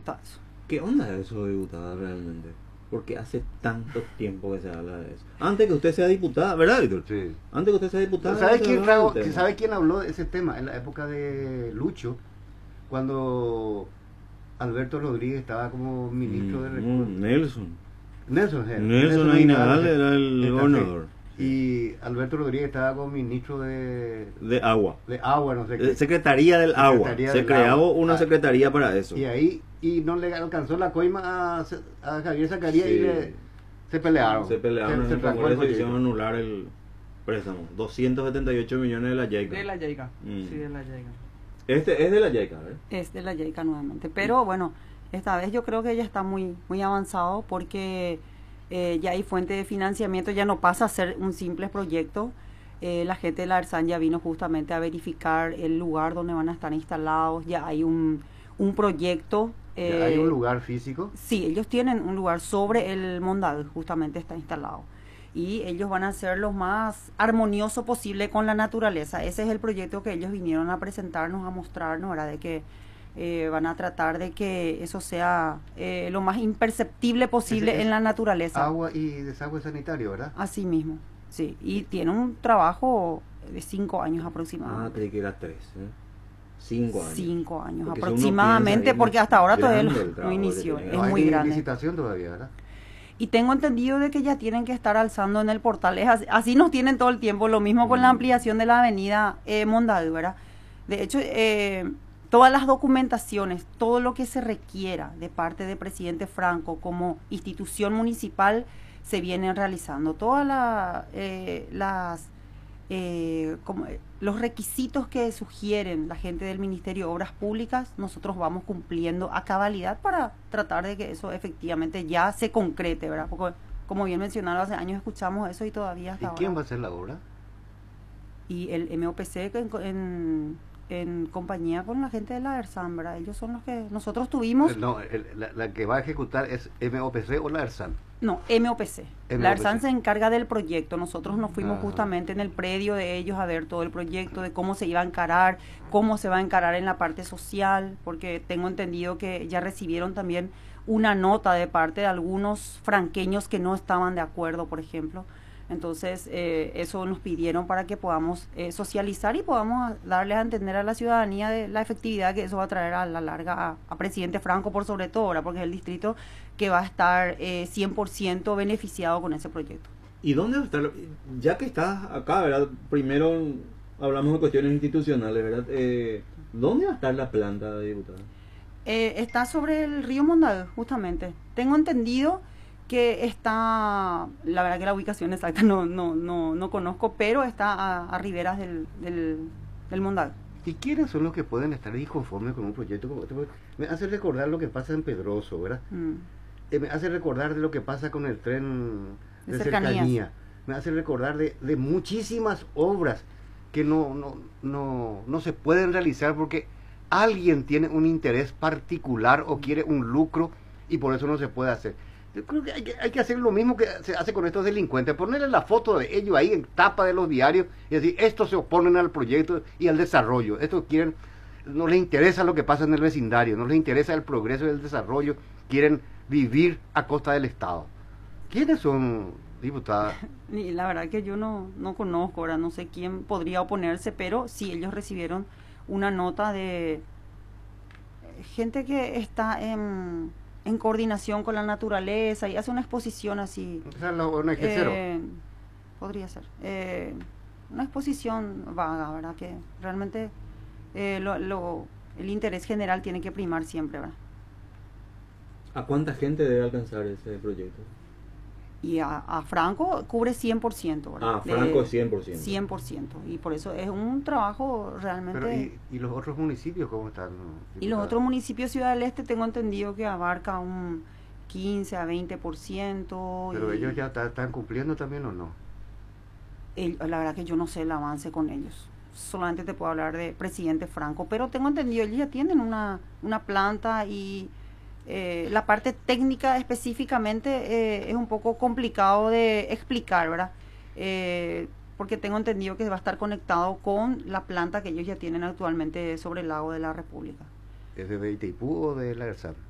gusta eso. ¿Qué onda es eso, diputada, realmente? Porque hace tanto tiempo que se habla de eso. Antes que usted sea diputada, ¿verdad, Víctor? Sí. Antes que usted sea diputada. ¿Sabe quién habló de ese tema? En la época de Lucho, cuando Alberto Rodríguez estaba como ministro de Nelson Aguinaldo era el gobernador. Y Alberto Rodríguez estaba como ministro de agua. De agua, no sé qué. Secretaría del Agua. Se creaba una secretaría para eso. Y ahí, no le alcanzó la coima a Javier Zacarías, sí. Y se pelearon. Se pelearon en el Congreso y hicieron anular el préstamo. 278 millones de la JICA. De la JICA. Sí, de la JICA. Este es de la JICA, ¿verdad? Es de la JICA nuevamente. Pero bueno, esta vez yo creo que ya está muy avanzado porque ya hay fuente de financiamiento, ya no pasa a ser un simple proyecto. La gente de la ARSAN ya vino justamente a verificar el lugar donde van a estar instalados, ya hay un proyecto. ¿Ya hay un lugar físico? Sí, ellos tienen un lugar sobre el Mondad, justamente está instalado. Y ellos van a hacer lo más armonioso posible con la naturaleza. Ese es el proyecto que ellos vinieron a presentarnos, a mostrarnos, ¿verdad? De que van a tratar de que eso sea lo más imperceptible posible en la naturaleza. Agua y desagüe sanitario, ¿verdad? Así mismo, sí. Y tiene un trabajo de 5 años aproximadamente. Creí que era 3, 5 años. 5 años porque aproximadamente, porque hasta ahora todavía no inició. Es muy grande. Licitación todavía, ¿verdad? Y tengo entendido de que ya tienen que estar alzando en el portal. Así nos tienen todo el tiempo. Lo mismo con la ampliación de la avenida Mondad, ¿verdad? De hecho, todas las documentaciones, todo lo que se requiera de parte del presidente Franco como institución municipal se vienen realizando. Todas los requisitos que sugieren la gente del Ministerio de Obras Públicas, nosotros vamos cumpliendo a cabalidad para tratar de que eso efectivamente ya se concrete, ¿verdad? Porque, como bien mencionaron, hace años escuchamos eso y todavía hasta ahora. ¿Y quién va a hacer la obra? Y el MOPC en compañía con la gente de la ERSAN, ¿verdad? Ellos son los que nosotros tuvimos. No, la que va a ejecutar es MOPC o la ERSAN. No, MOPC. La ERSAN se encarga del proyecto. Nosotros nos fuimos justamente en el predio de ellos a ver todo el proyecto, de cómo se iba a encarar, cómo se va a encarar en la parte social, porque tengo entendido que ya recibieron también una nota de parte de algunos franqueños que no estaban de acuerdo, por ejemplo. Entonces, eso nos pidieron para que podamos socializar y podamos darles a entender a la ciudadanía de la efectividad que eso va a traer a la larga a presidente Franco, por sobre todo, ¿verdad? Porque es el distrito que va a estar 100% beneficiado con ese proyecto. ¿Y dónde va a estar? Ya que estás acá, ¿verdad? Primero hablamos de cuestiones institucionales, ¿verdad? ¿Dónde va a estar la planta, diputada? Está sobre el río Mondad, justamente. Tengo entendido que está, la verdad que la ubicación exacta no conozco, pero está a riberas del Mondad. ¿Y quiénes son los que pueden estar disconformes con un proyecto como este? Me hace recordar lo que pasa en Pedroso, ¿verdad? Me hace recordar de lo que pasa con el tren de cercanía. Me hace recordar de muchísimas obras que no se pueden realizar porque alguien tiene un interés particular o quiere un lucro y por eso no se puede hacer. Yo creo que hay que hacer lo mismo que se hace con estos delincuentes, ponerle la foto de ellos ahí en tapa de los diarios y decir, estos se oponen al proyecto y al desarrollo, estos quieren, no les interesa lo que pasa en el vecindario, no les interesa el progreso y el desarrollo, quieren vivir a costa del Estado. ¿Quiénes son, diputada? Y la verdad que yo no conozco, ahora no sé quién podría oponerse, pero sí, ellos recibieron una nota de gente que está en coordinación con la naturaleza y hace una exposición así. O sea, ¿una cero? Podría ser. Una exposición vaga, ¿verdad? Que realmente el interés general tiene que primar siempre, ¿verdad? ¿A cuánta gente debe alcanzar ese proyecto? Y a Franco cubre 100%, ¿verdad? Franco es 100%. 100%. Y por eso es un trabajo realmente... Pero, ¿y los otros municipios cómo están? Y los otros municipios, Ciudad del Este, tengo entendido que abarca un 15 a 20%. ¿Pero ellos ya están cumpliendo también o no? La verdad que yo no sé el avance con ellos. Solamente te puedo hablar de presidente Franco. Pero tengo entendido, ellos ya tienen una planta y... la parte técnica específicamente es un poco complicado de explicar, ¿verdad? Porque tengo entendido que va a estar conectado con la planta que ellos ya tienen actualmente sobre el lago de la República. ¿Es de Itaipú o de la ERSAN?